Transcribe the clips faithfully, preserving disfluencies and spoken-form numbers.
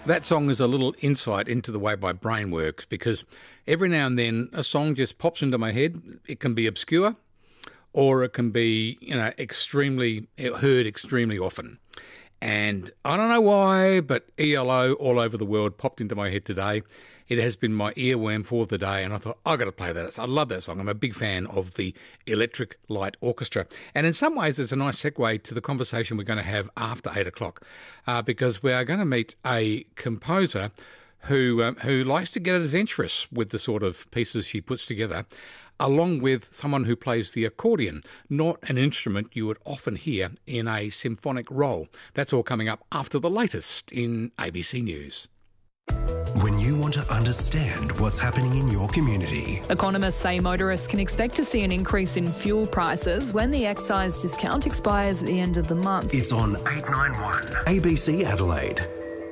That song is a little insight into the way my brain works, because every now and then a song just pops into my head. It can be obscure, or it can be, you know, extremely heard extremely often. And I don't know why, but E L O All Over the World popped into my head today. It has been my earworm for the day, and I thought, I've got to play that. I love that song. I'm a big fan of the Electric Light Orchestra. And in some ways, it's a nice segue to the conversation we're going to have after eight o'clock, uh, because we are going to meet a composer who um, who likes to get adventurous with the sort of pieces she puts together, along with someone who plays the accordion, not an instrument you would often hear in a symphonic role. That's all coming up after the latest in A B C News. When you want to understand what's happening in your community. Economists say motorists can expect to see an increase in fuel prices when the excise discount expires at the end of the month. It's on eight ninety-one A B C Adelaide.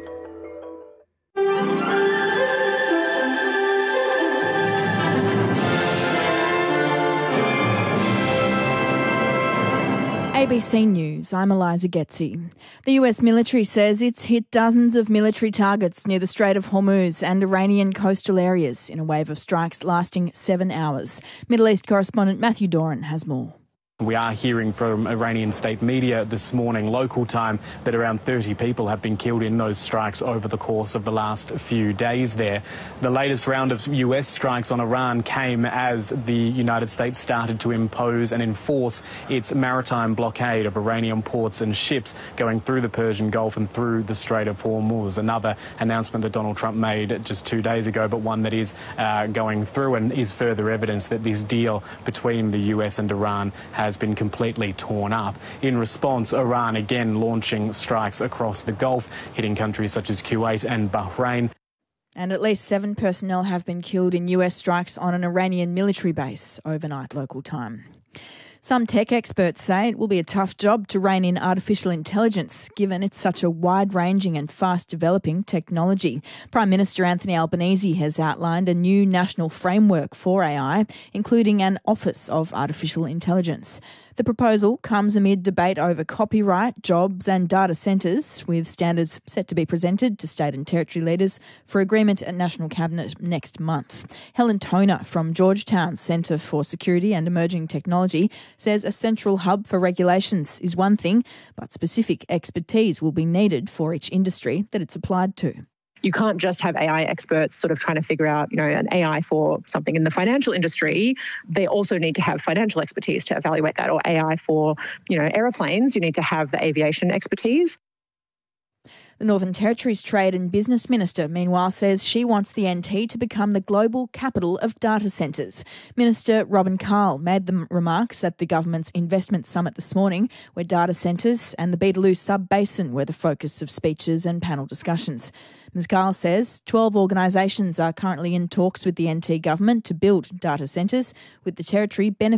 A B C News, I'm Eliza Getzi. The U S military says it's hit dozens of military targets near the Strait of Hormuz and Iranian coastal areas in a wave of strikes lasting seven hours. Middle East correspondent Matthew Doran has more. We are hearing from Iranian state media this morning, local time, that around thirty people have been killed in those strikes over the course of the last few days there. The latest round of U S strikes on Iran came as the United States started to impose and enforce its maritime blockade of Iranian ports and ships going through the Persian Gulf and through the Strait of Hormuz. Another announcement that Donald Trump made just two days ago, but one that is uh, going through and is further evidence that this deal between the U S and Iran has has been completely torn up. In response, Iran again launching strikes across the Gulf, hitting countries such as Kuwait and Bahrain. And at least seven personnel have been killed in U S strikes on an Iranian military base overnight local time. Some tech experts say it will be a tough job to rein in artificial intelligence, given it's such a wide-ranging and fast-developing technology. Prime Minister Anthony Albanese has outlined a new national framework for A I, including an Office of Artificial Intelligence. The proposal comes amid debate over copyright, jobs and data centres, with standards set to be presented to state and territory leaders for agreement at National Cabinet next month. Helen Toner from Georgetown's Centre for Security and Emerging Technology says a central hub for regulations is one thing, but specific expertise will be needed for each industry that it's applied to. You can't just have A I experts sort of trying to figure out, you know, an A I for something in the financial industry. They also need to have financial expertise to evaluate that, or A I for, you know, aeroplanes. You need to have the aviation expertise. The Northern Territory's Trade and Business Minister, meanwhile, says she wants the N T to become the global capital of data centres. Minister Robin Carl made the remarks at the government's investment summit this morning, where data centres and the Beetaloo sub-basin were the focus of speeches and panel discussions. Miz Carl says twelve organisations are currently in talks with the N T government to build data centres, with the Territory benefiting